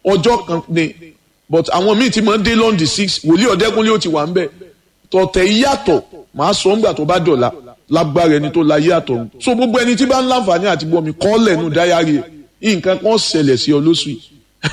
ọjọ́ kan ni but àwọn míì ti máa ń dé lọ́ndì 6 wòlíì ọ̀dẹ́kúnlé ó ti wà ń bẹ̀ tọ̀tẹ̀ yàtọ̀ màá sọ ńgbà tó bá dọ̀la lágbára ẹni tó láyé àtọ̀run so gbogbo ẹni tí bá ń láǹfààní àti bọ́mi kọ́lẹ̀ nù dáyàrí ẹ̀ nǹkan kan ṣẹlẹ̀ sí ọ lóṣù yìí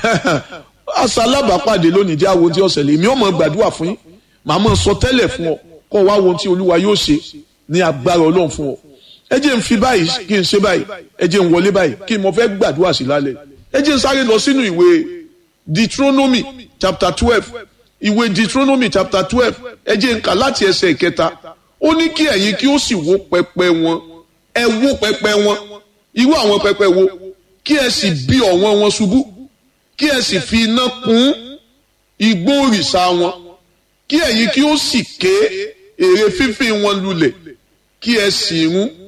asalábàápàdé lónìí jẹ́ àwọn tí ó ṣẹlẹ̀ èmi ò mọ̀ gbàdúrà fún yín màá mọ̀ sọ tẹ́lẹ̀ fún ọ kọ́ wá wo tí olúwa yóò ṣe ní agbára ọlọ́run fún ọ ẹ jẹ́ n fi báyìí kí n ṣe báyìí ẹ jẹ́ n wọlé báyìí kí n mo fẹ́ gbàdúrà sí lálẹ́ ẹ jẹ́ n sáré lọ sínú ìwé Deuteronomy chapter 12 ìwé Deuteronomy chapter 12 ẹ jẹ́ n kà láti ẹsẹ̀ ìkẹta ó ní kí ẹ̀yin kí ó sì wó pẹpẹ wọn ẹ wó pẹpẹ wọn irú àwọn pẹpẹ wo kí ẹ sì bí ọ̀wọ́n wọn ṣubú kí ẹ sì fi iná kún igbó òrìṣà wọn kí ẹ̀yin kí ó sì ké ère fífín wọn lulẹ̀ kí ẹ sì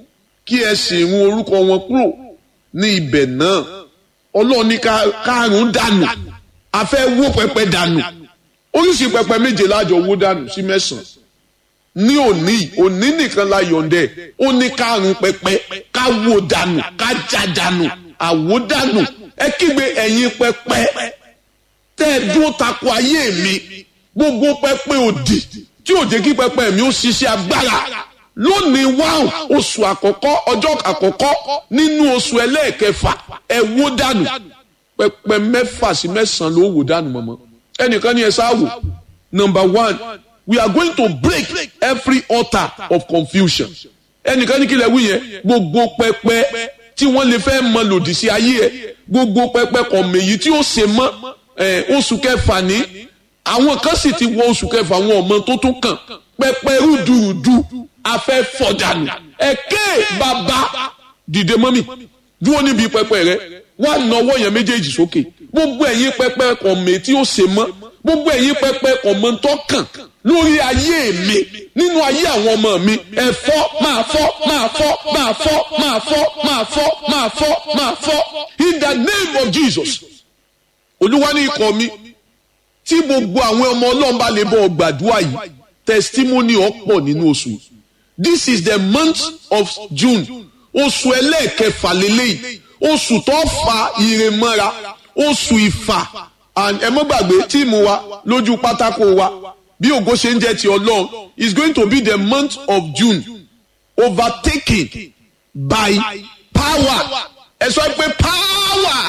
run orúkọ wọn kúrò ní ibẹ̀ náà ọlọ́run ní kárùn dànù a fẹ́ wó pẹpẹ dànù oríṣi pẹpẹ méje lájọ wó dànù sí 9 ní òní nìkan la yọ̀ǹdẹ̀ ó ní kárùn pẹpẹ ká wó dànù ká já dànù àwó dànù ẹ kígbe ẹ̀yin pẹpẹ tẹ́ ẹ dúró tako ayé mi gbogbo pẹpẹ òdì tí ò jẹ́ kí pẹpẹ mi ó ṣiṣẹ́ agbára lónìí wáhùn oṣù àkọ́kọ́ ọjọ́ àkọ́kọ́ nínú oṣù ẹlẹ́ẹ̀kẹfà ẹ wó dànù pẹpẹ 6 sí 9 ló wó dànù mọ́mọ́ ẹnìkan ní ẹ sáwò number 1 we are going to break every altar of confusion ẹnìkan ní kílẹ̀ wí yẹn gbogbo pẹpẹ tí wọ́n lè fẹ́ mọ lòdì sí ayé ẹ gbogbo pẹpẹ kọ̀mọ̀ èyí tí ó ṣe mọ́ oṣù kẹfà ní àwọn kan sì ti wọ oṣù kẹfà àwọn ọmọ tó tún kàn pẹpẹ rúdurùdu afẹ́ fọ̀dànù ẹ̀kẹ́ bàbá dìde mọ́mì dúró níbi pẹpẹ rẹ wá nawọ́ yẹn méjèèjì sókè gbogbo ẹ̀yin pẹpẹ kọ̀mọ̀ tí ó ṣe mọ́ gbogbo ẹ̀yin pẹpẹ kọ̀mọ̀ tó kàn lórí ayé mi nínú ayé àwọn ọmọ mi ẹ fọ́ máa fọ́ máa fọ́ máa fọ́ máa fọ́ máa fọ́ máa fọ́ máa fọ́ in the name of Jesus olúwa ní ikọ̀ mi tí gbogbo àwọn ọmọ ọlọ́run bá lè bọ́ gbàdúrà yìí testimony ọ̀pọ̀ nínú oṣù yìí this is the month of June oṣù ẹlẹ́ẹ̀kẹfà lélẹ́yìí oṣù tó fa ire mọ́ra oṣù ìfà and ẹ mọ́ gbàgbé tíìmù wa lójú pátákó wa bí ògo ṣe ń jẹ́ ti ọlọ́run is going to be the month of June overtaken by power ẹ sọ pé power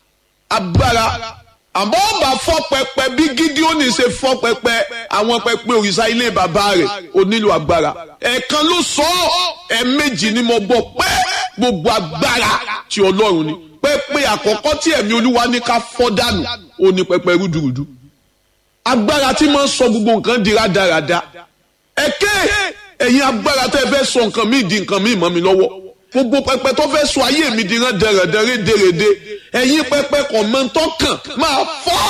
agbára àmọ́ ọba fọ́ pẹpẹ bí Gídíónì ṣe fọ́ pẹpẹ àwọn pẹpẹ òrìṣà ilé bàbá rẹ̀ ó nílò agbára ẹ̀ẹ̀kan ló sọ ẹ̀ẹ̀mejì ni mo gbọ́ pé gbogbo agbára ti ọlọ́run ni pẹpẹ àkọ́kọ́ tí ẹ̀mí olúwa ní ká fọ́ dànù ó ní pẹpẹ rúdurùdu agbára tí máa ń sọ gbogbo nǹkan di rádaràda ẹ̀kẹ́ ẹ̀yin agbára tẹ́ fẹ́ sọ nǹkan míì di nǹkan míì mọ́ mi lọ́wọ́ gbogbo pẹpẹ tó fẹ́ sọ ayé mi di rán dẹrẹdẹrẹdẹrẹdẹ ẹ̀yin pẹpẹ kọ̀mọ́ntọ́kàn máa fọ́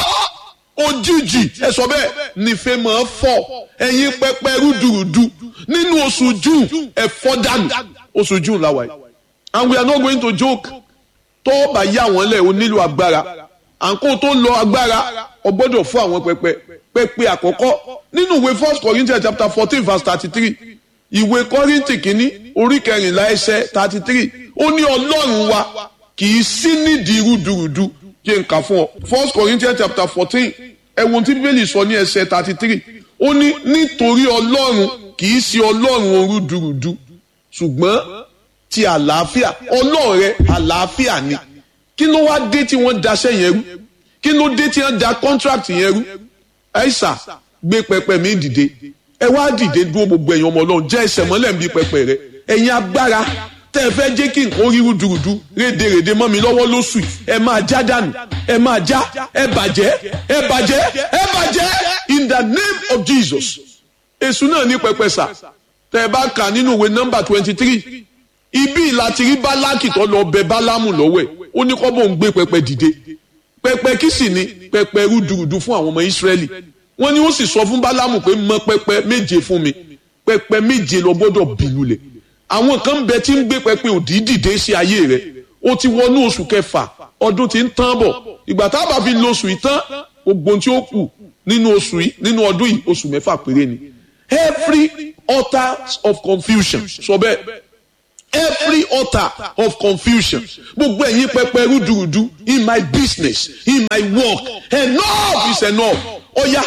òjijì ẹ sọ bẹ́ẹ̀ nífẹ̀ẹ́ máa fọ́ ẹ̀yin pẹpẹ rúdurùdu nínú oṣù June ẹ fọ́ dànù oṣù June làwà yìí and we are not going to joke tó bá yá wọn lẹ̀ o nílò agbára àǹkó tó lọ agbára o gbọ́dọ̀ fún àwọn pẹpẹ àkọ́kọ́ nínú ìwé 1 Corinthians chapter 14 verse 33 ìwé Kọ́ríńtì kìíní orí 14 ẹsẹ̀ 33 ó ní ọlọ́run wa kì í sí nídìí rúdurùdu kí n kà fún ọ 1 Corinthians chapter 14 ẹ̀wọ̀n tí bíbélì sọ ní ẹsẹ̀ 33 ó ní nítorí ọlọ́run kì í sí ọlọ́run rúdurùdu ṣùgbọ́n ti àlàáfíà ọlọ́run rẹ àlàáfíà ni kí ló wá dé tí wọ́n daṣẹ́ yẹn rú kí ló dé tí wọ́n da contract yẹn rú ẹ̀sà gbé pẹpẹ mi dìde ẹ wá dìde dúró gbogbo ẹ̀yin ọmọ ọlọ́run jẹ́ ẹsẹ̀ mọ́lẹ̀ ń bí pẹpẹ rẹ ẹ̀yin agbára tẹ́ ẹ fẹ́ jẹ́ kí nǹkan rí rúdurùdu rédèrèdè mọ́ mi lọ́wọ́ lóṣù ẹ máa já dànù ẹ máa já ẹ bàjẹ́ ẹ bàjẹ́ ẹ bàjẹ́ in the name of Jesus èṣù náà ní pẹpẹ sà tẹ́ ẹ bá kà nínú ìwé nọ́mbà 23 ibi láti rí Bálákì tó lọ bẹ Bálámù lọ́wọ́ ẹ̀ ó ní kọ́ bó ń gbé pẹpẹ dìde pẹpẹ kí sì ni pẹpẹ rúdurùdu fún àwọn ọmọ Ísírẹ́lì wọ́n ní ó sì sọ fún Bálámù pé mọ pẹpẹ méje fún mi pẹpẹ méje lọ gbọ́dọ̀ bì lulẹ̀ àwọn kan ń bẹ tí ń gbé pẹpẹ òdì dìde sí ayé rẹ̀ ó ti wọnú oṣù kẹfà ọdún tí ń tán bọ̀ ìgbà tá a bá fi lo oṣù yìí tán gbogbo tí ó kù nínú oṣù yìí nínú ọdún yìí oṣù mẹ́fà péré ni every altar of confusion sọ bẹ́ẹ̀ every altar of confusion, gbogbo ẹ̀yin pẹpẹ rúdurùdu in my business, in my work, enough is enough. Oya,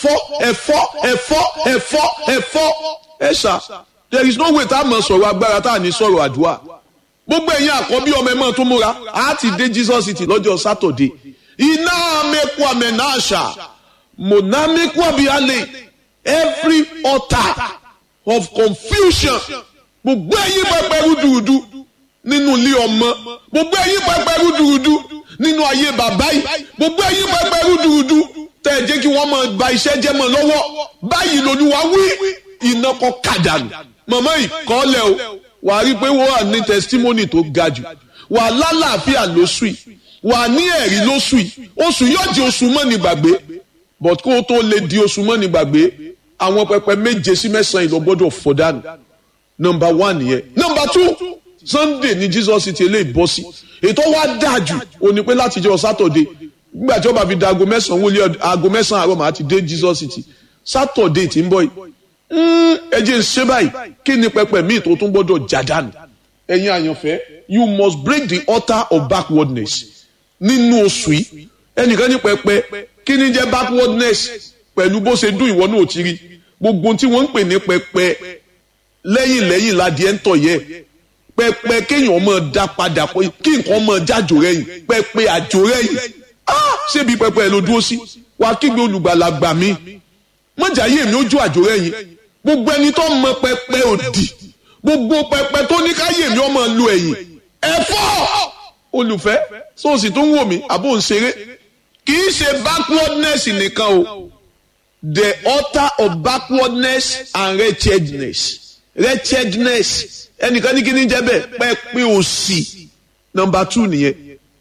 ẹ̀fọ́. Ẹ̀sà, there is no way tá a mọ̀ sọ̀rọ̀ agbára tá a ní sọ̀rọ̀ àdúrà. Gbogbo ẹ̀yin àkọ́bí ọmọ ẹ̀mọ́ tó múra, a ti dé Jesus City lọ́jọ́ Saturday. Iná mẹ́kọ́ mẹ́náṣà, mọ̀nà mẹ́kọ́ bíálẹ̀, every altar of confusion. Gbogbo ẹ̀yin pẹpẹ rúdurùdu nínú ilé ọmọ, gbogbo ẹ̀yin pẹpẹ rúdurùdu nínú ayé bàbá yìí, gbogbo ẹ̀yin pẹpẹ rúdurùdu tẹ́ jẹ́ kí wọ́n máa ba iṣẹ́ jẹ́ mọ́ lọ́wọ́. Báyìí l'Olúwa wí, iná kọ́ kàdánù. Màmá yìí kọ́ lẹ̀ o, wà á rí i pé wọ́n wà ní testimony tó ga jù, wà á lálàáfíà lóṣù yìí, wà á ní ẹ̀rí lóṣù yìí. Oṣù yóò di oṣù mọ́ni gbàgbé, but kó o tó lè di oṣù mọ́ni gbàgbé, àwọn pẹpẹ 7 sí 9 ló gbọ́dọ̀ fọ́ dànù. Number 1 nìyẹn. Number 2, Sunday ní Jesus City eléyìí bọ́ sí. Ètò wa dáa jù ó ní pé láti jẹ́ Saturday nígbà tí ó bá fi da aago 9 wọlé aago 9 àárọ̀ màá ti dé Jesus City. Saturday tí ń bọ̀ yìí ẹ jẹ́ ń ṣe báyìí kí ni pẹpẹ míì tó tún gbọ́dọ̀ já dànù. Ẹ̀yin àyànfẹ́, you must break the altar of backwardness nínú oṣù yìí. Ẹnìkan ní pẹpẹ kí ni jẹ́ backwardness pẹ̀lú bó ṣe dún ìwọ náà ti rí gbogbo tí wọ́n ń pè ní pẹpẹ lẹ́yìn ládìẹ ń tọ̀ yẹ pẹpẹ kéèyàn máa dá padà kí nǹkan máa jájò rẹ̀yìn pẹpẹ àjò rẹ̀yìn ṣébi pẹpẹ ló dúró sí wà kígbe olùgbàlà gbà mí mọ̀jáyé mi ó jó àjò rẹ̀yìn gbogbo ẹni tó mọ pẹpẹ òdì gbogbo pẹpẹ tó ní káyé mi ó máa lu ẹ̀yìn ẹ̀fọ́ olùfẹ́ sóòsì tó ń wò mí àbò ń ṣeré kì í ṣe backwardness nìkan o the altar of backwardness and wretchedness ẹnìkan ní kí ni jẹ́ bẹ́ẹ̀ pẹpẹ òṣì. Number 2 nìyẹn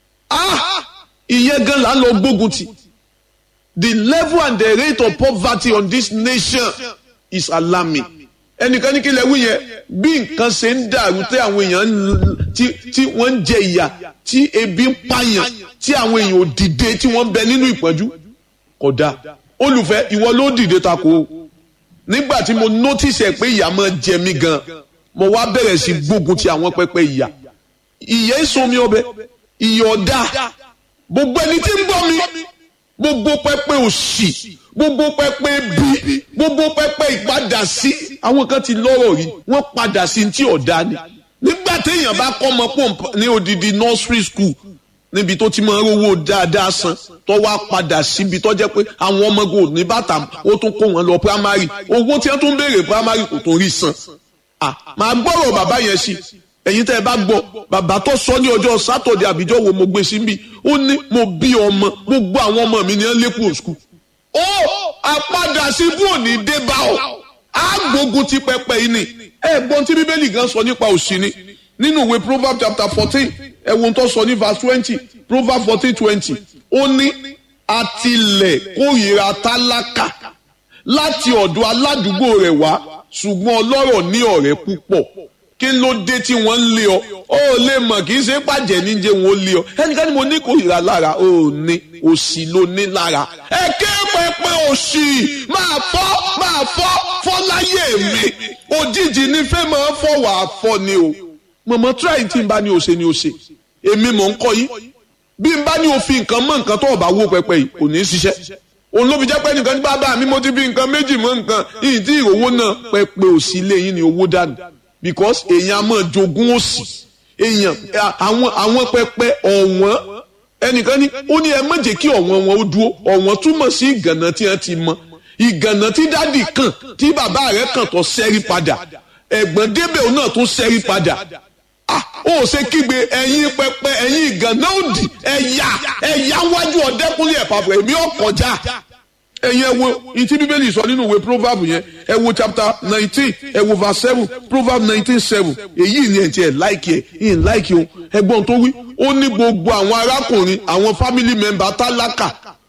ìyẹn gan la lọ gbógun ti. The level and the rate of poverty on this nation is alarming. Ẹnìkan ní kí lẹ wí yẹn bí nǹkan ṣe ń dàrú tí àwọn èèyàn tí wọ́n ń jẹ ìyà tí ebi ń pààyàn tí àwọn èèyàn ò dìde tí wọ́n ń bẹ nínú ìpọ́njú kódà olùfẹ́ ìwọ ló dìde tako nígbà tí mo notice ẹ pé ìyà máa jẹ mí gan mo wá bẹ̀rẹ̀ sí gbógun ti àwọn pẹpẹ ìyà ìsomi ọbẹ̀ ìyà ọ̀dà gbogbo ẹni tí ń gbọ́ mi gbogbo pẹpẹ òṣì gbogbo pẹpẹ bí gbogbo pẹpẹ ìpadà sí àwọn kan ti lọ́rọ̀ rí wọ́n padà sí tí ọ̀dà ni nígbà téèyàn bá kọ́ ọmọ pọ̀ ní odidi nursery school níbi tó ti máa ń rówó dáadáa san tó wá padà síbi tó jẹ́ pé àwọn ọmọ gò ní bàtà ó tún kó wọn lọ primary owó tí wọ́n tún béèrè primary kò tún rí san. màá gbọ́rọ̀ bàbá yẹn sí ẹ̀yin tẹ́ ẹ bá gbọ́ bàbá tó sọ ní ọjọ́ Saturday àbíjọ́ wo mo gbé síbí ó ní mo bí ọmọ gbogbo àwọn ọmọ mi ní ẹ lẹ́kùn school. ó àpadà sí bú òní dé bá ọ àgbógun ti pẹpẹ yìí ni ẹ̀gbọ́n tí Bíbélì gan sọ nípa òṣì ni nínú ìwé Proverbs chapter 14 ẹ̀wọ̀n tó sọ ní verse 20 Proverbs 14:20 ó ní àtìlẹ̀ kórìíra tálákà láti ọ̀dọ̀ aládùúgbò rẹ̀ wá ṣùgbọ́n ọlọ́rọ̀ ní ọ̀rẹ́ púpọ̀ kí ló dé tí wọ́n ń lé ọ ó lè mọ̀ kì í ṣe pàjẹ́ níjẹ́ wọn ó lé ọ ẹnìkan ni mo ní kórìíra lára ó ní òṣì ló ní lára ẹ ké pẹpẹ òṣì máa fọ́ láyé mi òjijì ní fẹ́ máa fọ́ wàá fọ́ ni o mọ̀mọ́ tíráì tí n bá ní òṣè ni òṣè èmi mọ̀ ń kọ́ yín bí n bá ní òfin nǹkan mọ́ nǹkan tó ọ̀bà wó pẹpẹ yìí kò ní í ṣiṣẹ́ òun ló fi jẹ́ pé nìkan ní bàbá mi mo ti fi nǹkan méjì mọ́ nǹkan yìí tí ìrówó náà pẹpẹ òṣì lé yín ni owó dànù because èèyàn á máa jogún òṣì èèyàn àwọn pẹpẹ ọ̀wọ́n ẹnìkan ní ó ní ẹ má jẹ́ kí ọ̀wọ́n wọn ó dúró ọ̀wọ́n túmọ̀ sí ìgànnà tí wọ́n ti mọ ìgànnà tí dádì kàn tí bàbá rẹ̀ kàn tó ṣẹ́rí padà ẹ̀gbọ́n débẹ̀ òun náà tó ṣẹ́rí padà ó ṣe kígbe ẹ̀yin pẹpẹ ẹ̀yin ìgànnà òdì ẹ̀yà wájú ọ̀dẹ́kúnlé ẹ̀pàpọ̀ èmi ọ̀kọjá ẹ̀yin ẹ wo ìtí Bíbélì sọ nínú ìwé Proverbs yẹn ẹ wo chapter 19 ẹ wo verse 7 Proverbs 19:7 èyí ni ẹ̀ tí ẹ̀ láìkì ẹ̀ yìí láìkì o ẹgbọ́n tó wí ó ní gbogbo àwọn arákùnrin àwọn family member tálákà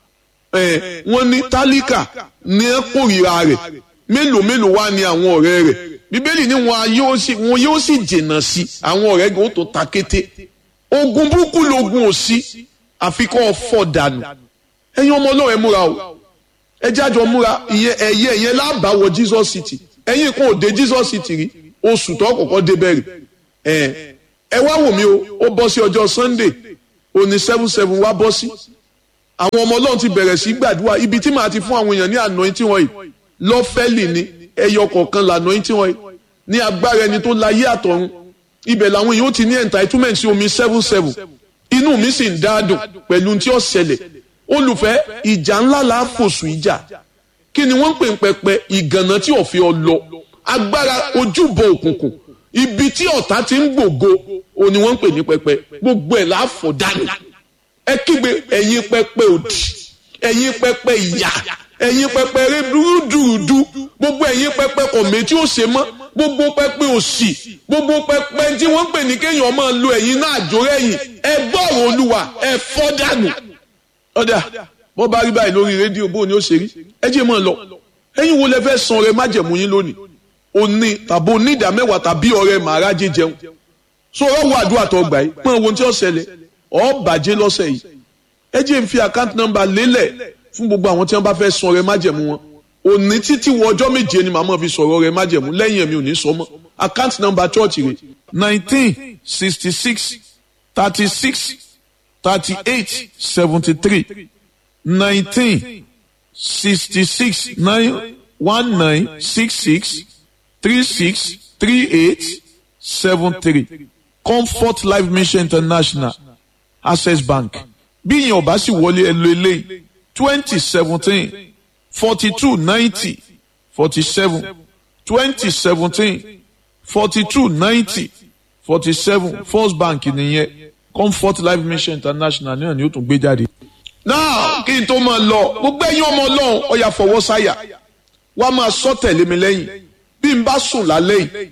wọ́n ní tálíkà ní ẹ̀ kórìíra rẹ̀ mélòó wá ní àwọn ọ̀rẹ́ rẹ̀ Bíbélì ní wọn yóò sì jìnnà sí àwọn ọ̀rẹ́ gan tó ta kété ogun burúkú lógun òsì àfikọ́ fọ́ dànù ẹ̀yin ọmọ Ọlọ́run ẹ múra o ẹ jájọ múra ìyẹn lábàáwọ̀ Jesus City ẹ̀yin kò dé Jesus City rí oṣù tó kọ́kọ́ dé bẹ̀rẹ̀ ẹ wá wò mí ó bọ́ sí ọjọ́ Sunday òní 7/7 wá bọ́ sí àwọn ọmọ Ọlọ́run ti bẹ̀rẹ̀ sí gbàdúrà ibi tí màá ti fún àwọn èèyàn ní anointing oil lọ́fẹ́lì ní ẹyọ kọ̀ọ̀kan la anointing oil ní agbára ẹni tó láyé àtọ̀run ibẹ̀ làwọn èèyàn ti ní entitlement sí omi 7/7 inú mi sì ń dáadùn pẹ̀lú tí ó ṣẹlẹ̀ olùfẹ́ ìjà ńlá la fòṣù ìjà kí ni wọ́n ń pè ń pẹpẹ ìgànnà tí ò fi ọ lọ agbára ojúbọ òkùnkùn ibi tí ọ̀tá ti ń gbògo o ni wọ́n ń pè ní pẹpẹ gbogbo ẹ̀ láàfọ̀ dànù ẹ kígbe ẹ̀yin pẹpẹ òdì ẹ̀yin pẹpẹ ìyà ẹ̀yin pẹpẹ rúdurùdu gbogbo ẹ̀yin pẹpẹ kọ̀mẹ́ tí ó ṣe mọ́ gbogbo pẹpẹ òṣì gbogbo pẹpẹ tí wọ́n ń pè ní kéèyàn máa lo ẹ̀yin náà àjórẹ́yìn ẹ gbọ́rọ̀ Olúwa ẹ fọ́ dànù ọ̀dà bọ́ bá rí báyìí lórí rédíò bó ni ó ṣe rí ẹ jẹ́ mọ́ lọ ẹ̀yin wo lẹ fẹ́ san ọrẹ májẹ̀mú yín lónìí òní tàbí onídàmẹ́wàá tàbí ọrẹ màrájẹ jẹun so ọwọ́ àdúrà tó gbà yìí pọ́n ohun tí ó ṣẹlẹ̀ ọ̀ bàjẹ́ lọ́sẹ̀ yìí ẹ jẹ́ n fi account number lélẹ̀ fún gbogbo àwọn tí wọ́n bá fẹ́ san ọrẹ májẹ̀mú wọn òní títí wọ ọjọ́ méje ni màmá fi sọ̀rọ̀ ọrẹ májẹ̀mú lẹ́yìn ẹ̀mí ò ní sọ mọ́ account number church rẹ̀ 1966 36 38 73 1966 1966 36 38 73 Comfort Life Mission International Access Bank bí ìyẹn ọba sì wọlé ẹ lo eléyìí 2017 42 90 47 2017 42 90 47 First Bank nìyẹn Comfort Life Mission International náà ni ó tún gbé jáde. náà kí n tó máa lọ gbogbo ẹ̀yin ọmọ Ọlọ́run ó yá fọwọ́ sáyà wá máa sọ tẹ̀lé mi lẹ́yìn bí n bá sùn lálẹ́ yìí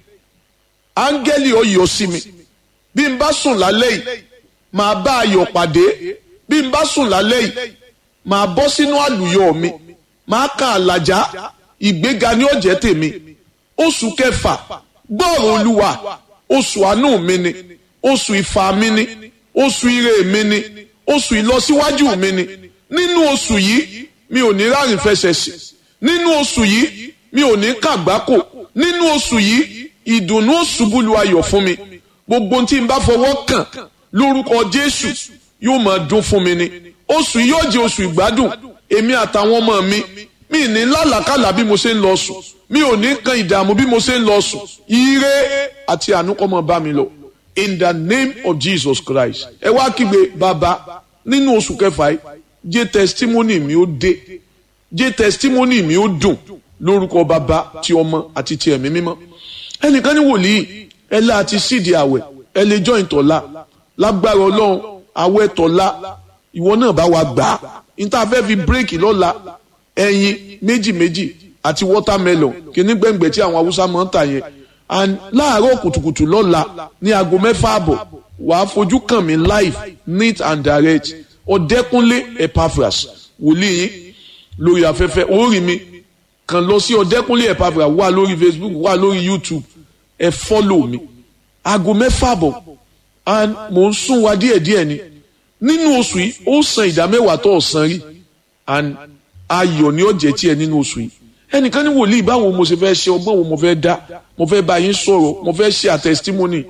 áńgẹ́lì ó yọ sí mi bí n bá sùn lálẹ́ yìí máa bá ayọ̀ pàdé bí n bá sùn lálẹ́ yìí máa bọ́ sínú àlùyọ mi máa kan àlàjá ìgbéga ní ọ̀jẹ̀ tèmi oṣù kẹfà gbọ́rọ̀ Olúwa oṣù àánú mi ni oṣù ìfà mi ni oṣù ire mi ni oṣù ìlọsíwájú mi ni nínú oṣù yìí mi ò ní rárìn fẹsẹ̀ sí nínú oṣù yìí mi ò ní kàgbákò nínú oṣù yìí ìdùnnú òṣùbùlù ayọ̀ fún mi gbogbo tí n bá fọwọ́ kàn lórúkọ Jésù yóò máa dún fún mi ni oṣù yìí yóò jẹ́ oṣù ìgbádùn èmi àtàwọn ọmọ mi ní lálàkàlà bí mo ṣe ń lọ sùn mi ò ní kan ìdààmú bí mo ṣe ń lọ sùn ire àti àánú kó máa bá mi lọ in the name of Jesus Christ ẹ wá kígbe bàbá nínú oṣù kẹfà yìí jẹ́ testimony mi ó dé jẹ́ testimony mi ó dùn lórúkọ bàbá ti ọmọ àti ti ẹ̀mí mímọ́ ẹnìkan ní wòlíì ẹ lá àti sídìí àwẹ̀ ẹ lè join tọ̀la lágbára Ọlọ́run àwẹ̀ tọ̀la ìwọ náà bá wa gbà á níta fẹ́ fi bírèkì lọ́la ẹyin méjì àti watermelon kìíní gbẹ̀ngbẹ̀ tí àwọn Haúsá máa ń tà yẹn and láàárọ̀ kùtùkùtù lọ́la ní aago 6:30 wàá fojú kàn mí live neat and direct Ọ̀dẹ́kúnlé Epaphras wòlíì yín lórí afẹ́fẹ́ orí mi kàn lọ sí Ọ̀dẹ́kúnlé Epaphras wà lórí Facebook wà lórí YouTube ẹ follow mi aago 6:30 and mò ń sún wa díẹ̀díẹ̀ ni nínú oṣù yìí ó san ìdámẹ́wàá tó ọ̀sán rí and ayọ̀ ni ó jẹ́ tiẹ̀ nínú oṣù yìí ẹnìkan ní wòlíì báwo mo ṣe fẹ́ ṣe ọgbọ́n wo mo fẹ́ dá mo fẹ́ bá yín sọ̀rọ̀ mo fẹ́ ṣe àtẹsítímọ́nì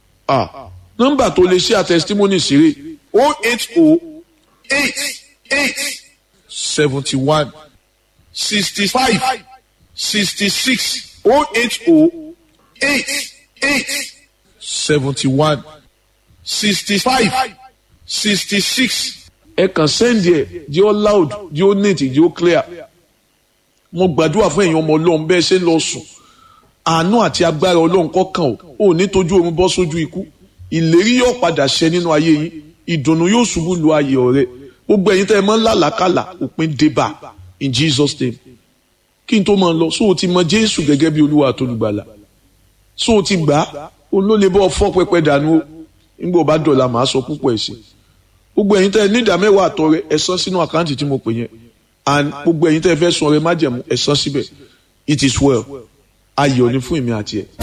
nọ́mbà tó lè ṣe àtẹsítímọ́nì ṣeré 0808871 65 66 0808871 65 66 ẹ kàn sẹ́ndì ẹ̀ jẹ́ ó loud jẹ́ ó neat jẹ́ ó clear mo gbàdúrà fún èèyàn ọmọ Ọlọ́run bẹ́ẹ̀ ṣe lọ sùn àánú àti agbára Ọlọ́run kọ́kàn ò ní tójú oorun bọ́ sójú ikú ìlérí yóò padà ṣẹ nínú ayé yín ìdùnnú yóò ṣubú lu ayé ọ̀rẹ́ gbogbo ẹ̀yin tẹ́ ẹ mọ́ làlákàlà òpin débà in Jesus name kí n tó máa lọ sóò ti mọ Jésù gẹ́gẹ́ bí Olúwa àtolùgbàlà sóò ti gbà á olólebọ́ fọ́ pẹpẹ dànù ó nígbà bá dọ̀là màá sọ púpọ̀ ẹ̀sìn gbogbo ẹ̀yin tẹ́ ẹ ní ìdámẹ́wàá àtọrẹ ẹ san sínú àkáǹtì tí mo pè yẹn and gbogbo ẹ̀yin tẹ́ ẹ fẹ́ sun ọrẹ májẹ̀mú ẹ san síbẹ̀ it is well ayọ̀ ni fún èmi àti ẹ̀.